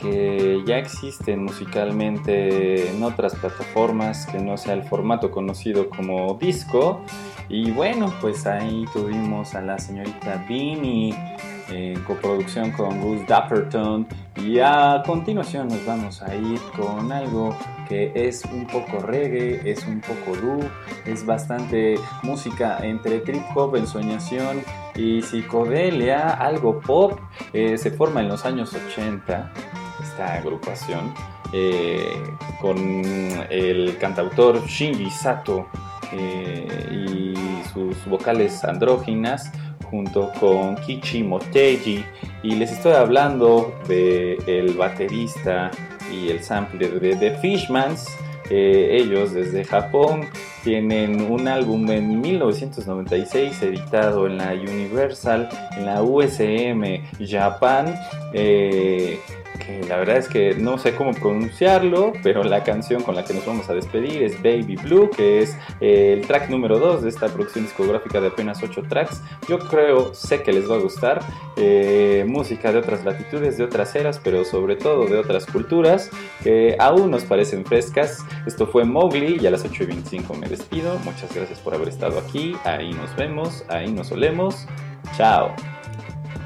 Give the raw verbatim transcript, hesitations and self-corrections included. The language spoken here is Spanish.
que ya existen musicalmente en otras plataformas que no sea el formato conocido como disco. Y bueno, pues ahí tuvimos a la señorita Beanie en coproducción con Bruce Dapperton, y a continuación nos vamos a ir con algo que es un poco reggae, es un poco doo, es bastante música entre trip hop, ensoñación y psicodelia, algo pop. Eh, se forma en los años ochenta esta agrupación eh, con el cantautor Shinji Sato eh, y sus vocales andróginas junto con Kichi Motegi, y les estoy hablando de el baterista y el sampler de The Fishmans. Eh, ellos desde Japón tienen un álbum en mil novecientos noventa y seis editado en la Universal, en la U S M Japan, eh, que la verdad es que no sé cómo pronunciarlo, pero la canción con la que nos vamos a despedir es Baby Blue, que es eh, el track número dos de esta producción discográfica de apenas ocho tracks. Yo creo, sé que les va a gustar, eh, música de otras latitudes, de otras eras, pero sobre todo de otras culturas que aún nos parecen frescas. Esto fue Mowgli y a las ocho y veinticinco me despido. Muchas gracias por haber estado aquí, ahí nos vemos, ahí nos olemos, chao.